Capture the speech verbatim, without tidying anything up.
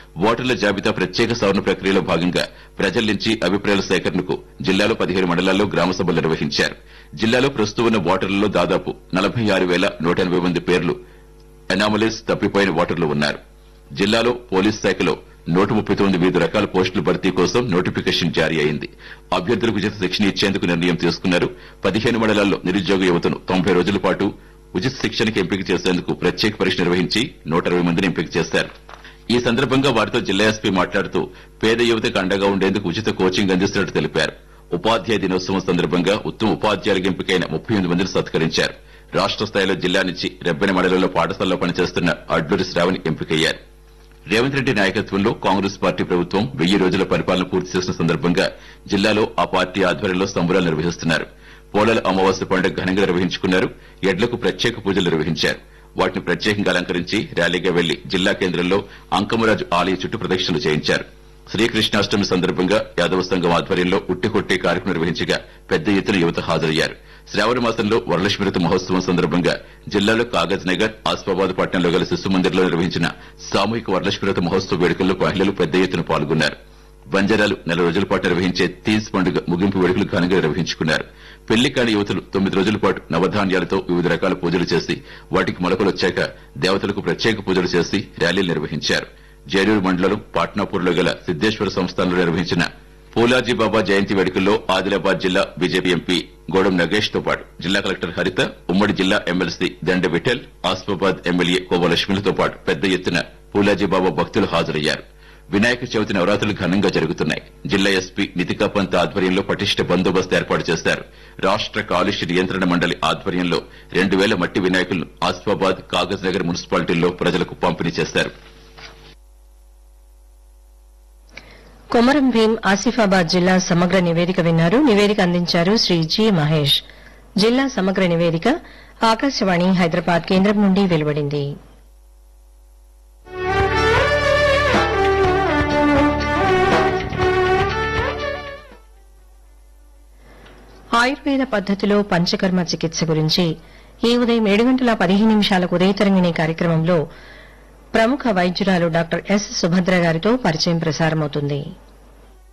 ఓటర్ల జాబితా ప్రత్యేక సవరణ ప్రక్రియలో భాగంగా ప్రజల నుంచి అభిప్రాయాల సేకరణకు జిల్లాలో పదిహేను మండలాల్లో గ్రామ సభలు నిర్వహించారు. జిల్లాలో ప్రస్తుతం ఉన్న ఓటర్లలో దాదాపు నలభై ఆరు వేల నూట ఎనబై మంది పేర్లు ఎనామలీస్ తప్పిపోయిన ఓటర్లు ఉన్నారు. జిల్లాలో పోలీస్ శాఖలో నూట ముప్పై తొమ్మిది వివిధ రకాల పోస్టుల భర్తీ కోసం నోటిఫికేషన్ జారీ అయింది. అభ్యర్థులకు ఉచిత శిక్షణ ఇచ్చేందుకు నిర్ణయం తీసుకున్నారు. పదిహేను మండలాల్లో నిరుద్యోగ యువతను తొంభై రోజుల పాటు ఉచిత శిక్షణకి ఎంపిక చేసేందుకు ప్రత్యేక పరీక్ష నిర్వహించి నూట అరవై మందిని ఎంపిక చేశారు. ఈ సందర్భంగా వారితో జిల్లా ఎస్పీ మాట్లాడుతూ పేద యువతకు అండగా ఉండేందుకు ఉచిత కోచింగ్ అందిస్తున్నట్టు తెలిపారు. ఉపాధ్యాయ దినోత్సవం సందర్భంగా ఉత్తమ ఉపాధ్యాయులకు ఎంపికైన ముప్పై ఎనిమిది మందిని సత్కరించారు. రాష్ట స్థాయిలో జిల్లా నుంచి రెబ్బెన మండలంలో పాఠశాలలో పనిచేస్తున్న అడ్లూరి శ్రావణి ఎంపికయ్యారు. రేవంత్ రెడ్డి నాయకత్వంలో కాంగ్రెస్ పార్టీ ప్రభుత్వం వెయ్యి రోజుల పరిపాలన పూర్తి చేసిన సందర్భంగా జిల్లాలో ఆ పార్టీ ఆధ్వర్యంలో సంబురాలు నిర్వహిస్తున్నారు. పోలాల అమావాస్య పండుగ ఘనంగా నిర్వహించుకున్నారు. ఎడ్లకు ప్రత్యేక పూజలు నిర్వహించారు. వాటిని ప్రత్యేకంగా అలంకరించి ర్యాలీగా వెళ్లి జిల్లా కేంద్రంలో అంకమరాజు ఆలయ చుట్టూ ప్రదక్షిణలు చేయించారు. శ్రీకృష్ణాష్టమి సందర్భంగా యాదవ సంఘం ఆధ్వర్యంలో ఉట్టికొట్టే కార్యక్రమం నిర్వహించగా పెద్ద ఎత్తున యువత హాజరయ్యారు. శ్రావణ మాసంలో వరలక్ష్మి వ్రత మహోత్సవం సందర్భంగా జిల్లాలో కాగజ్ నగర్, ఆసిఫాబాద్ పట్టణంలో గల శిశు మందిర్లో నిర్వహించిన సామూహిక వరలక్ష్మి వ్రత మహోత్సవ వేడుకల్లో మహిళలు పెద్ద ఎత్తున పాల్గొన్నారు. బంజారాలు నెల రోజుల పాటు నిర్వహించే తీజ్ పండుగ ముగింపు వేడుకలు ఘనంగా నిర్వహించుకున్నారు. పెళ్లి కాని యువతులు తొమ్మిది రోజుల పాటు నవధాన్యాలతో వివిధ రకాల పూజలు చేసి వాటికి మొలకలొచ్చాక దేవతలకు ప్రత్యేక పూజలు చేసి ర్యాలీలు నిర్వహించారు. జైనూరు మండలం పాట్నాపూర్లో గల సిద్దేశ్వర సంస్థానంలో నిర్వహించిన పూలాజీ బాబా జయంతి వేడుకల్లో ఆదిలాబాద్ జిల్లా బీజేపీ ఎంపీ గోడం నగేష్ తో పాటు జిల్లా కలెక్టర్ హరిత, ఉమ్మడి జిల్లా ఎమ్మెల్సీ దండ విఠల్, ఆసిఫాబాద్ ఎమ్మెల్యే కోవలక్ష్మిలతో పాటు పెద్ద ఎత్తున పూలాజీ బాబా భక్తులు హాజరయ్యారు. వినాయక చవితి నవరాత్రులు ఘనంగా జరుగుతున్నాయి. జిల్లా ఎస్పీ నితికా పంత్ ఆధ్వర్యంలో పటిష్ట బందోబస్తు ఏర్పాటు చేశారు. రాష్ట కాలుష్య నియంత్రణ మండలి ఆధ్వర్యంలో రెండు వేల మట్టి వినాయకులను ఆసిఫాబాద్, కాగజ్ నగర్ మున్సిపాలిటీల్లో ప్రజలకు పంపిణీ చేశారు. కొమరం భీం ఆసిఫాబాద్ జిల్లా సమగ్ర నివేదిక విన్నారు. నివేదిక అందించారు శ్రీ జి మహేష్. జిల్లా సమగ్ర నివేదిక ఆకాశవాణి హైదరాబాద్ కేంద్రం నుండి వెలువడింది. ఆయుర్వేద పద్దతిలో పంచకర్మ చికిత్స గురించి ఈ ఉదయం ఏడు గంటల పదిహేను నిమిషాలకు ఉదయతరంగిణి కార్యక్రమంలో ప్రముఖ వైద్యురాలు డాక్టర్ ఎస్ సుభద్ర గారితో పరిచయం ప్రసారమవుతుంది.